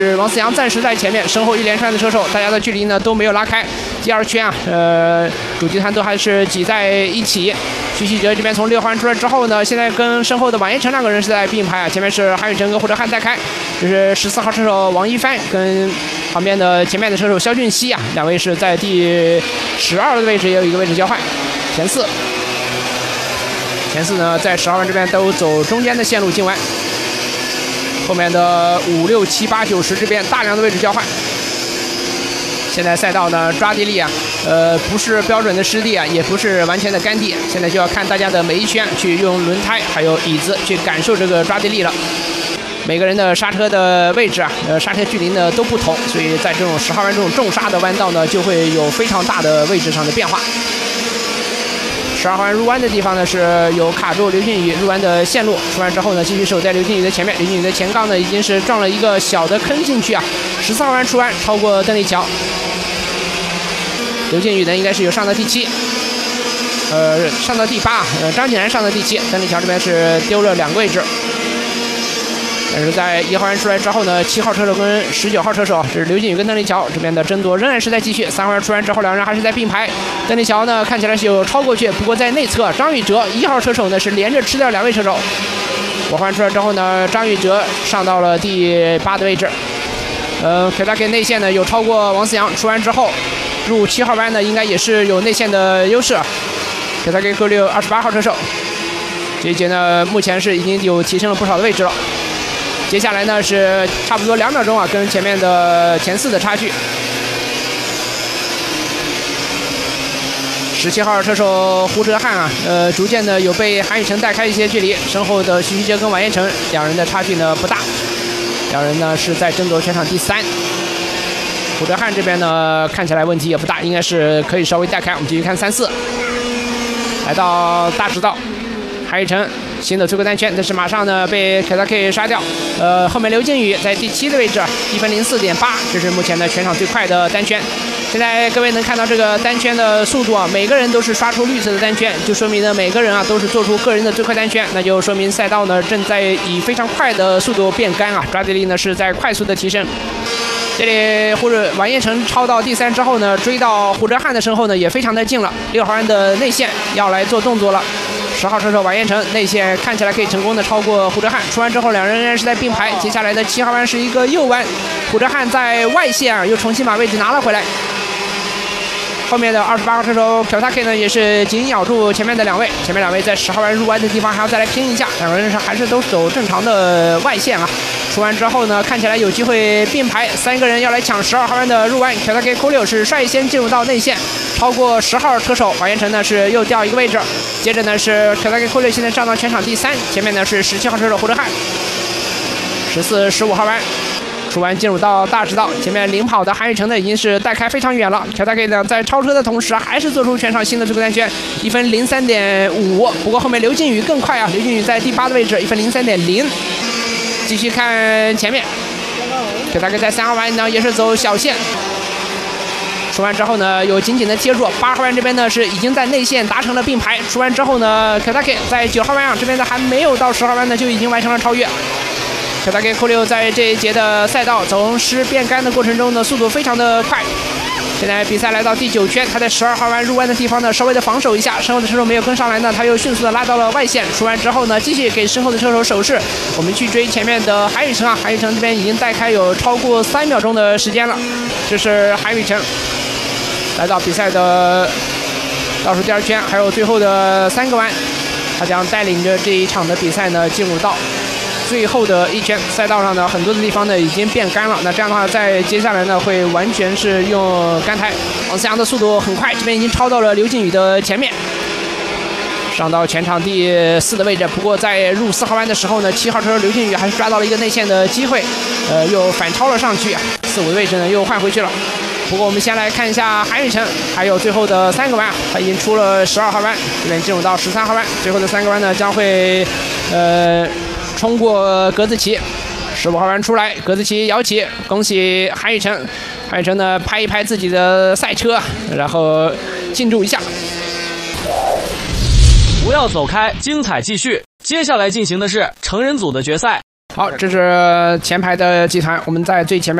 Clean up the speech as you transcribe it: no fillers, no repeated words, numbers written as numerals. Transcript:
王思阳暂时在前面，身后一连串的车手，大家的距离呢都没有拉开。第二圈啊，主集团都还是挤在一起。徐熙哲这边从6号弯出来之后呢，现在跟身后的王彦成两个人是在并排啊，前面是韩宇成跟胡哲瀚带开，这是14号车手王一帆跟旁边的前面的车手肖俊熙啊，两位是在第12的位置，也有一个位置交换。前四呢在10号弯这边都走中间的线路进弯。后面的5、6、7、8、9、10这边大量的位置交换。现在赛道呢抓地力啊，不是标准的湿地啊，也不是完全的干地，现在就要看大家的每一圈去用轮胎还有椅子去感受这个抓地力了。每个人的刹车的位置啊，刹车距离呢都不同，所以在这种10号弯这种重刹的弯道呢，就会有非常大的位置上的变化。12号弯入弯的地方呢是有卡住刘俊宇入弯的线路，出弯之后呢继续守在刘俊宇的前面，刘俊宇的前杠呢已经是撞了一个小的坑进去啊。14号弯出弯超过邓丽乔，刘俊宇呢应该是有上到第7，上到第8，张景然上到第7，邓丽乔这边是丢了2个位置。但是在1号弯出来之后呢，7号车手跟19号车手，这是刘俊宇跟邓丽乔这边的争夺仍然是在继续。3号弯出完之后，两人还是在并排。邓丽乔呢看起来是有超过去，不过在内侧张宇哲1号车手呢是连着吃掉2位车手。5号弯出来之后呢，张宇哲上到了第8的位置。Kentucky 内线呢有超过王思阳，出弯之后入7号弯呢应该也是有内线的优势。Kentucky Q6 28号车手，这一节呢目前是已经有提升了不少的位置了。接下来呢是差不多2秒钟啊，跟前面的前4的差距。17号车手胡哲瀚啊，逐渐的有被韩宇成带开一些距离，身后的徐熙哲跟王彦成两人的差距呢不大，两人呢是在争夺全场第3。胡哲瀚这边呢看起来问题也不大，应该是可以稍微带开。我们继续看3、4，来到大直道，韩宇成新的最后单圈，但是马上呢被 Kentucky 杀掉。后面刘靖宇在第7的位置，1分04.8，这是目前的全场最快的单圈。现在各位能看到这个单圈的速度啊，每个人都是刷出绿色的单圈，就说明呢每个人啊都是做出个人的最快单圈，那就说明赛道呢正在以非常快的速度变干啊，抓地力呢是在快速的提升。这里王彦成超到第3之后呢，追到胡哲瀚的身后呢也非常的近了。6号弯的内线要来做动作了。10号车手王彦成内线看起来可以成功的超过胡哲瀚，出弯之后两人仍然是在并排。接下来的7号弯是一个右弯，胡哲瀚在外线啊又重新把位置拿了回来。后面的28号车手 Kentucky 呢也是紧咬住前面的2位，前面2位在10号弯入弯的地方还要再来拼一下，两个人还是都走正常的外线啊。出弯之后呢，看起来有机会并排，3个人要来抢12号弯的入弯。Kentucky Q6 是率先进入到内线，超过10号车手王彦成呢是又掉一个位置。接着呢是 Kentucky Q6 现在上到全场第3，前面呢是17号车手胡哲瀚。14、15号弯出弯进入到大直道，前面领跑的韩宇成呢已经是带开非常远了。Kentucky 呢在超车的同时还是做出全场新的最后单圈，1分03.5。不过后面刘靖宇更快啊，刘靖宇在第8的位置，1分03.0。继续看前面 ，Kentucky 在3号弯呢也是走小线，出弯之后呢有紧紧的贴住。8号弯这边呢是已经在内线达成了并排，出弯之后呢 Kentucky 在9号弯上这边呢还没有到10号弯呢就已经完成了超越。Kentucky Q6 在这一节的赛道从湿变干的过程中呢速度非常的快。现在比赛来到第9圈，他在12号弯入弯的地方呢稍微的防守一下，身后的车手没有跟上来呢，他又迅速的拉到了外线。出弯之后呢继续给身后的车手手势。我们去追前面的韩宇成啊，韩宇成这边已经带开有超过3秒钟的时间了。这是韩宇成来到比赛的倒数第2圈，还有最后的3个弯，他将带领着这一场的比赛呢进入到最后的1圈。赛道上呢很多的地方呢已经变干了，那这样的话在接下来呢会完全是用干胎。王思阳的速度很快，这边已经超到了刘靖宇的前面，上到全场第4的位置。不过在入4号弯的时候呢，7号车手刘靖宇还是抓到了一个内线的机会，又反超了上去，4、5的位置呢又换回去了。不过我们先来看一下韩宇成，还有最后的3个弯，他已经出了12号弯，这边进入到13号弯，最后的3个弯呢将会冲过格子旗。15号弯出来，格子旗摇起，恭喜韩宇成。韩宇成呢拍一拍自己的赛车，然后庆祝一下。 不要走开，精彩继续。接下来进行的是成人组的决赛。 好，这是前排的集团，我们在最前面。